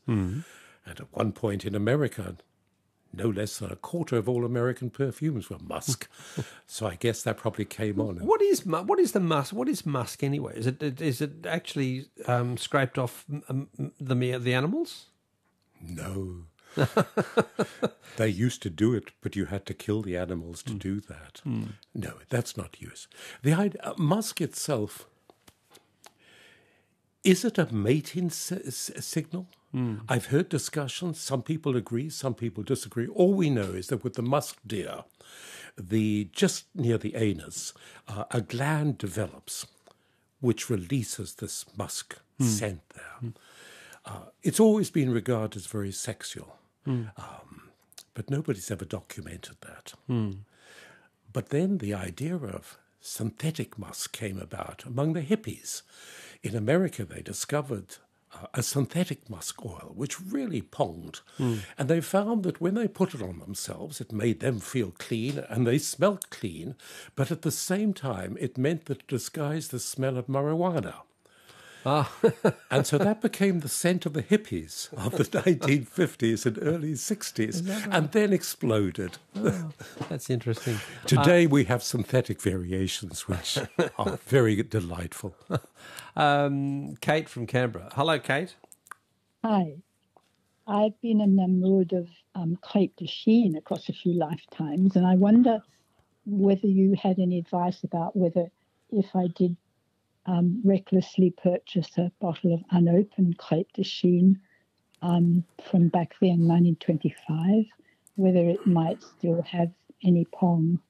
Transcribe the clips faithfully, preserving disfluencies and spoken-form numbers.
Mm. And at one point in America, no less than a quarter of all American perfumes were musk. So I guess that probably came on. What is mu- what is the musk? What is musk anyway? Is it is it actually um, scraped off um, the the animals? No. They used to do it, but you had to kill the animals to mm. do that. Mm. No, that's not use. The idea, uh, musk itself, is it a mating s- signal? Mm. I've heard discussions. Some people agree, some people disagree. All we know is that with the musk deer, the just near the anus, uh, a gland develops which releases this musk mm. scent there. Mm. Uh, it's always been regarded as very sexual, mm. um, but nobody's ever documented that. Mm. But then the idea of synthetic musk came about among the hippies. In America, they discovered uh, a synthetic musk oil, which really ponged. Mm. And they found that when they put it on themselves, it made them feel clean, and they smelt clean, but at the same time, it meant that it disguised the smell of marijuana. Ah. And so that became the scent of the hippies of the nineteen fifties and early sixties, right? And then exploded. Oh, that's interesting. Today uh, we have synthetic variations, which are very delightful. Um, Kate from Canberra. Hello, Kate. Hi. I've been in the mood of um, Crêpe de Chine across a few lifetimes, and I wonder whether you had any advice about whether if I did Um, recklessly purchase a bottle of unopened Crêpe de Chine um, from back then, nineteen twenty-five, whether it might still have any pong.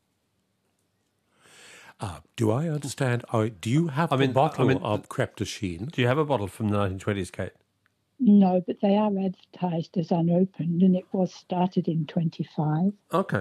Uh, do I understand? Uh, do you have I mean, a bottle I mean, of Crêpe de Chine? Do you have a bottle from the nineteen twenties, Kate? No, but they are advertised as unopened, and it was started in twenty-five. Okay.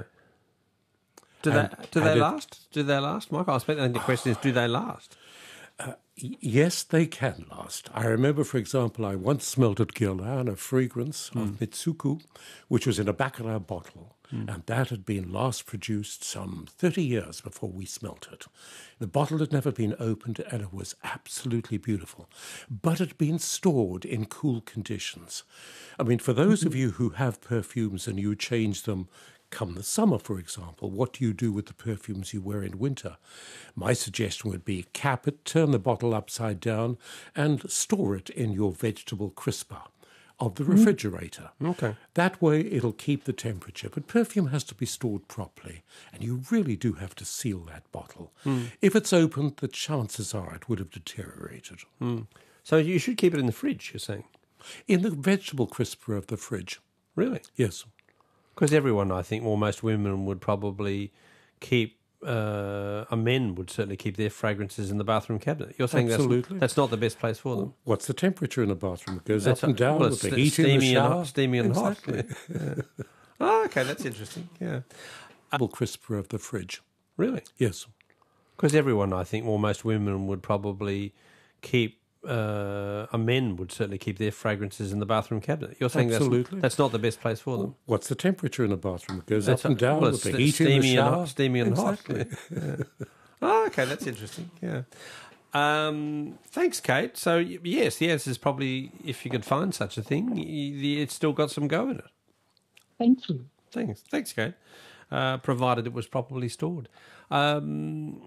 Do and, they do they it, last? Do they last, Michael? I think the question is, do they last? Uh, yes, they can last. I remember, for example, I once smelled at Guerlain a fragrance mm. of Mitsuku, which was in a baccarat bottle, mm. and that had been last produced some thirty years before we smelt it. The bottle had never been opened, and it was absolutely beautiful, but it had been stored in cool conditions. I mean, for those mm-hmm. of you who have perfumes and you change them come the summer, for example, what do you do with the perfumes you wear in winter? My suggestion would be cap it, turn the bottle upside down, and store it in your vegetable crisper of the refrigerator. Mm. Okay. That way it'll keep the temperature. But perfume has to be stored properly, and you really do have to seal that bottle. Mm. If it's opened, the chances are it would have deteriorated. Mm. So you should keep it in the fridge, you're saying? In the vegetable crisper of the fridge. Really? Yes. Because everyone, I think, or most women would probably keep, uh, uh, men would certainly keep their fragrances in the bathroom cabinet. You're saying Absolutely. that's, that's not the best place for them? What's the temperature in the bathroom? It goes that's up and down well, with the st- heat in the shower. And, steamy and exactly. hot. Yeah. Oh, okay, that's interesting, yeah. Vegetable crisper of the fridge. Really? Yes. Because everyone, I think, or most women would probably keep, uh, uh, men would certainly keep their fragrances in the bathroom cabinet. You're saying Absolutely. that's, that's not the best place for them? What's the temperature in the bathroom? It goes that's up and down well, with the st- heat in the shower. And, steamy and exactly. hot. Yeah. Oh, okay, that's interesting, yeah. Um, thanks, Kate. So, yes, the answer is probably, if you could find such a thing, it's still got some go in it. Thank you. Thanks, thanks, Kate. Uh, provided it was properly stored. Um,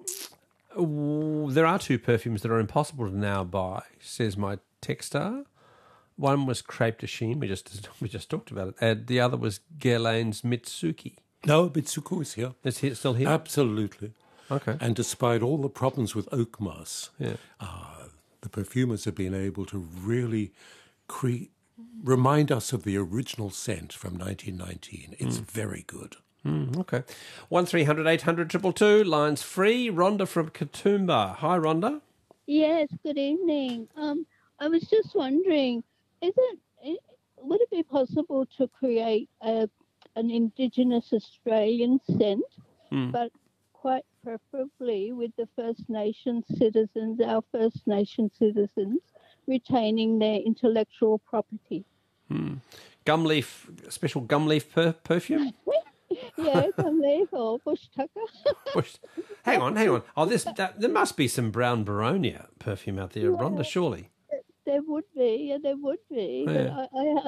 there are two perfumes that are impossible to now buy, says my texter. One was Crêpe de Chine, we just we just talked about it, and the other was Guerlain's Mitsuki. No, Mitsuku is here. It's here, still here? Absolutely. Okay. And despite all the problems with oak moss, yeah. uh, the perfumers have been able to really cre- remind us of the original scent from nineteen nineteen. It's mm. very good. Mm, okay. one three hundred eight hundred two two two, lines free. Rhonda from Katoomba. Hi, Rhonda. Yes, good evening. Um, I was just wondering, is it, would it be possible to create a, an Indigenous Australian scent, mm. but quite preferably with the First Nation citizens, our First Nation citizens, retaining their intellectual property? Hmm. Gumleaf, special gumleaf per- perfume? Yeah, gumleaf or bush tucker. Bush. Hang on, hang on. Oh, this that, there must be some brown Baronia perfume out there, Yeah. Rhonda, surely. There would be, yeah, there would be. Yeah. But I, I,